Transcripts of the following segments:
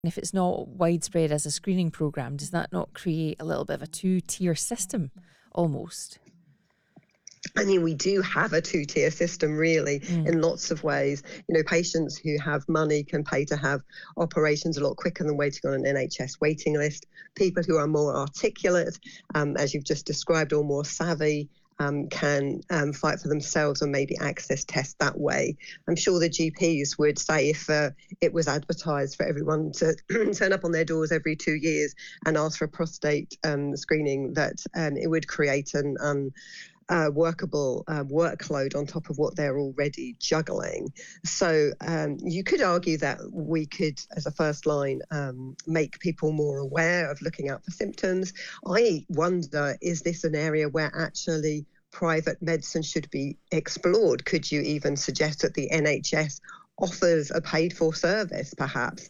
if it's not widespread as a screening programme, does that not create a little bit of a two-tier system almost? I mean, we do have a two-tier system, really, in lots of ways. You know, patients who have money can pay to have operations a lot quicker than waiting on an NHS waiting list. People who are more articulate, as you've just described, or more savvy, can fight for themselves and maybe access tests that way. I'm sure the GPs would say if it was advertised for everyone to turn up on their doors every 2 years and ask for a prostate screening, that it would create an workable workload on top of what they're already juggling. So you could argue that we could, as a first line, make people more aware of looking out for symptoms. I wonder, is this an area where actually private medicine should be explored? Could you even suggest that the NHS offers a paid-for service, perhaps?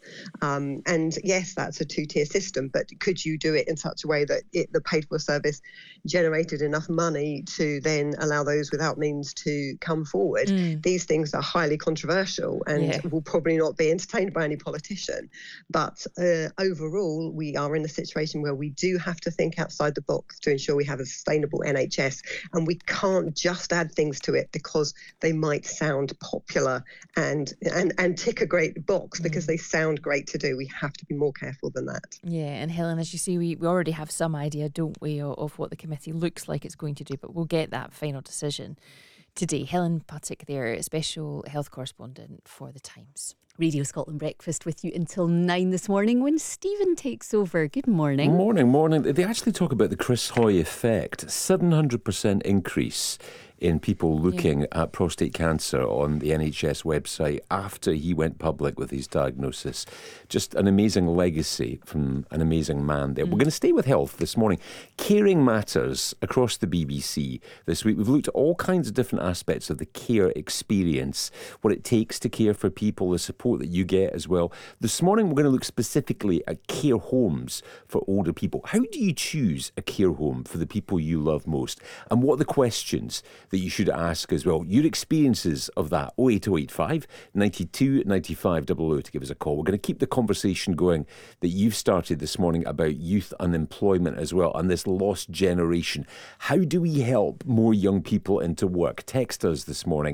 And yes, that's a two-tier system, but could you do it in such a way that the paid-for service generated enough money to then allow those without means to come forward? These things are highly controversial and will probably not be entertained by any politician. But overall, we are in a situation where we do have to think outside the box to ensure we have a sustainable NHS, and we can't just add things to it because they might sound popular and tick a great box because they sound great to do. We have to be more careful than that. Yeah, and Helen, as you say, we already have some idea, don't we, of what the committee looks like it's going to do, but we'll get that final decision today. Helen Partick there, special health correspondent for The Times. Radio Scotland Breakfast with you until 9 this morning when Stephen takes over. Good morning. Morning. They actually talk about the Chris Hoy effect. 700% increase in people looking at prostate cancer on the NHS website after he went public with his diagnosis. Just an amazing legacy from an amazing man there. We're going to stay with health this morning. Caring matters across the BBC this week. We've looked at all kinds of different aspects of the care experience, what it takes to care for people, the support that you get as well. This morning we're going to look specifically at care homes for older people. How do you choose a care home for the people you love most? And what are the questions that you should ask as well? Your experiences of that. 08085 92 95 00 to give us a call. We're going to keep the conversation going that you've started this morning about youth unemployment as well and this lost generation. How do we help more young people into work? Text us this morning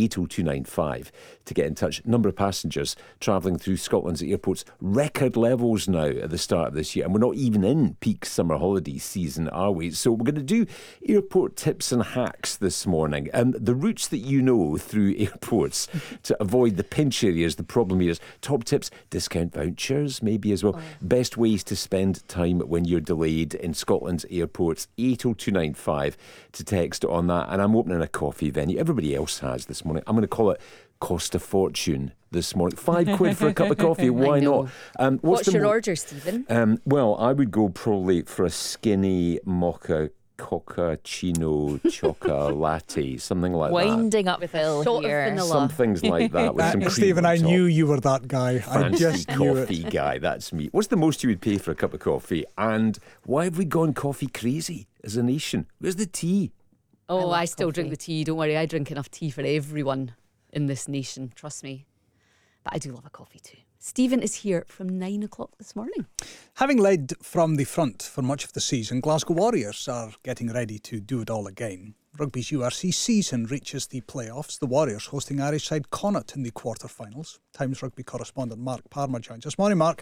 80295 to get in touch. Number of passengers travelling through Scotland's airports, record levels now at the start of this year, and we're not even in peak summer holiday season, are we? So we're going to do airport tips and hacks this morning, and the routes that you know through airports to avoid the pinch areas, the problem areas. Top tips, discount vouchers maybe as well. Best ways to spend time when you're delayed in Scotland's airports. 80295 to text on that. And I'm opening a coffee venue. Everybody else has this morning. I'm going to call it Cost a Fortune this morning. £5 for a cup of coffee. Why not? What's your order, Stephen? Well, I would go probably for a skinny mocha Coccacino choca latte, something like Winding up Phil here. Some things like that with some cream. Stephen, I knew you were that guy. Fancy I just coffee guy, that's me. What's the most you would pay for a cup of coffee? And why have we gone coffee crazy as a nation? Where's the tea? Oh, I still drink the tea. Don't worry, I drink enough tea for everyone in this nation, trust me. But I do love a coffee too. Stephen is here from 9 o'clock this morning. Having led from the front for much of the season, Glasgow Warriors are getting ready to do it all again. Rugby's URC season reaches the playoffs. The Warriors hosting Irish side Connacht in the quarter-finals. Times Rugby correspondent Mark Parma joins us. Morning, Mark.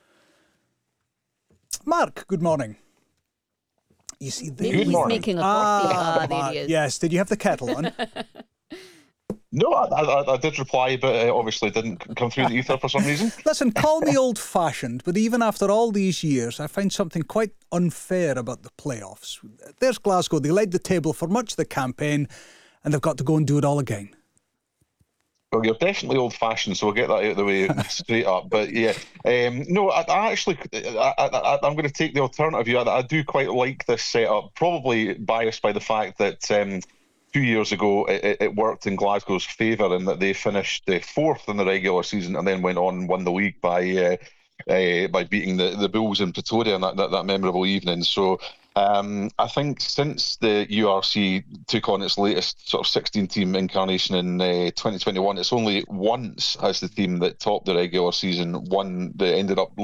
Mark, good morning. You see, Maybe he's making a coffee. There he is. Yes, did you have the kettle on? No, I did reply, but it obviously didn't come through the ether for some reason. Listen, call me old-fashioned, but even after all these years, I find something quite unfair about the playoffs. There's Glasgow. They led the table for much of the campaign, and they've got to go and do it all again. Well, you're definitely old-fashioned, so we'll get that out of the way straight up. But yeah, no, I'm going to take the alternative view. I do quite like this setup, probably biased by the fact that 2 years ago, it worked in Glasgow's favour in that they finished fourth in the regular season and then went on and won the league by beating the Bulls in Pretoria on that memorable evening. So I think since the URC took on its latest sort of 16-team incarnation in 2021, it's only once has the team that topped the regular season ended up